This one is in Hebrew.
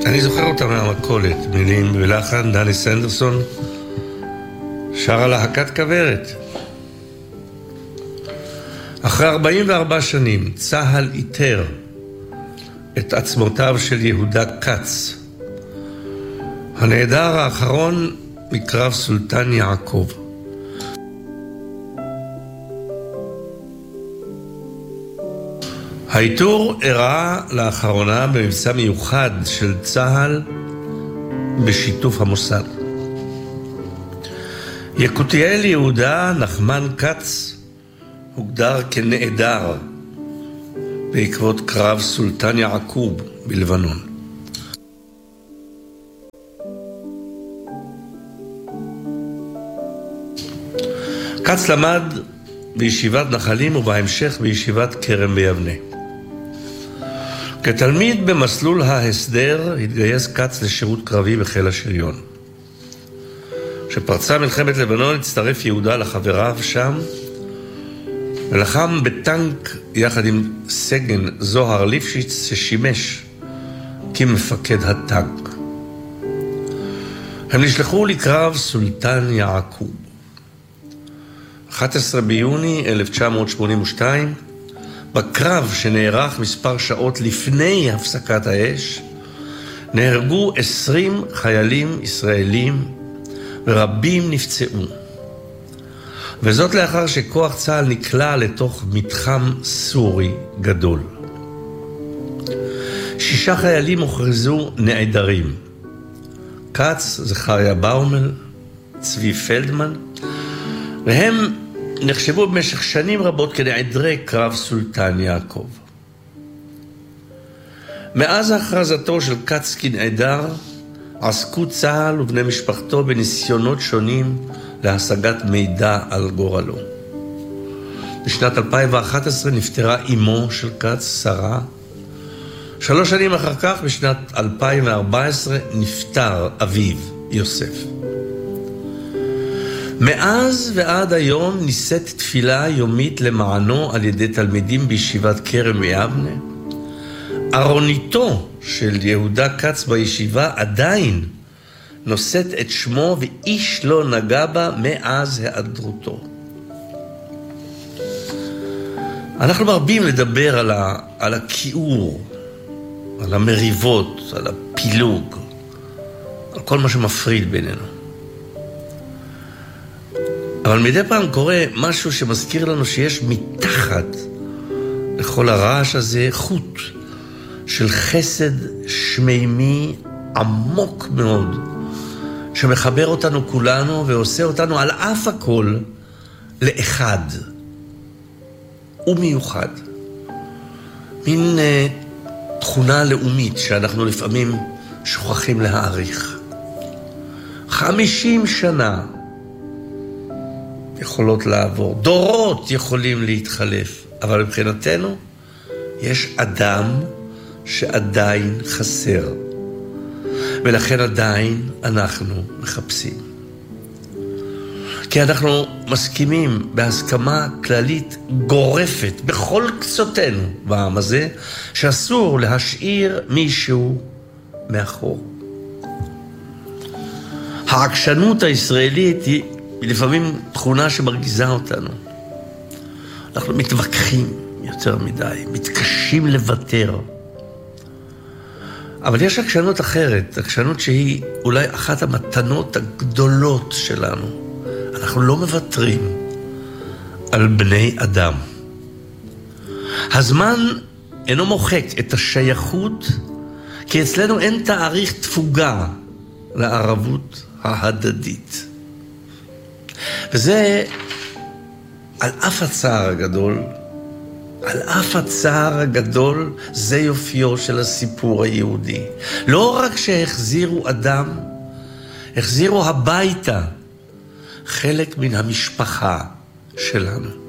אני זוכר אותה מהמקולת, מילים ולחן דני סנדרסון, שרה להקת כוורת. אחרי 44 שנים צהל איתר את עצמותיו של יהודה קץ, הנעדר האחרון מקרב סולטן יעקב. האיתור אירע לאחרונה במבצע מיוחד של צהל בשיתוף המוסד. יקותיאל יהודה נחמן קץ הוגדר כנעדר בעקבות קרב סולטן יעקוב בלבנון. קץ למד בישיבת נחלים ובהמשך בישיבת כרם ביבנה. כתלמיד במסלול ההסדר התגייס קץ לשירות קרבי בחיל השריון. כשפרצה מלחמת לבנון הצטרף יהודה לחבריו שם ולחם בטנק יחד עם סגן זוהר ליפשיץ ששימש כמפקד הטנק. הם נשלחו לקרב סולטן יעקוב. 11 ביוני 1982, בקרב שנערך מספר שעות לפני הפסקת האש, נהרגו 20 חיילים ישראלים ורבים נפצעו. וזאת לאחר שכוח צה"ל נקלע לתוך מתחם סורי גדול. 6 חיילים הוכרזו נעדרים. קץ, זכריה באומל, צבי פלדמן, והם נחשבו במשך שנים רבות כנעדרי קרב סולטן יעקב. מאז הכרזתו של קץ כנעדר, עסקו צה"ל ובני משפחתו בניסיונות שונים להשגת מידע על גורלו. בשנת 2011 נפטרה אמו של קץ, שרה. 3 שנים אחר כך, בשנת 2014, נפטר אביו, יוסף. מאז ועד היום נישאת תפילה יומית למענו על ידי תלמידים בישיבת כרם ביבנה. ארוניתו של יהודה קץ בישיבה עדיין נושאת את שמו ואיש לא נגע בה מאז היעדרותו. אנחנו מרבים לדבר על הכיעור, על המריבות, על הפילוג, על כל מה שמפריד בינינו. אבל מדי פעם קורה משהו שמזכיר לנו שיש מתחת לכל הרעש הזה חוט של חסד שמימי עמוק מאוד, שמחבר אותנו כולנו ועושה אותנו על אף הכל לאחד ומיוחד. מין תכונה לאומית שאנחנו לפעמים שוכחים להעריך. 50 שנה יכולות לעבור, דורות יכולים להתחלף, אבל מבחינתנו יש אדם שעדיין חסר, ולכן עדיין אנחנו מחפשים. כי אנחנו מסכימים בהסכמה כללית גורפת בכל קצותינו בעם הזה, שאסור להשאיר מישהו מאחור. העקשנות הישראלית היא לפעמים תכונה שמרגיזה אותנו. אנחנו מתווכחים יותר מדי, מתקשים לוותר. אבל יש עקשנות אחרת, עקשנות שהיא אולי אחת המתנות הגדולות שלנו. אנחנו לא מוותרים על בני אדם. הזמן אינו מוחק את השייכות, כי אצלנו אין תאריך תפוגה לערבות ההדדית. וזה על אף הצער הגדול, על אף הצער הגדול, זה יופיו של הסיפור היהודי. לא רק שהחזירו אדם, החזירו הביתה חלק מן המשפחה שלנו.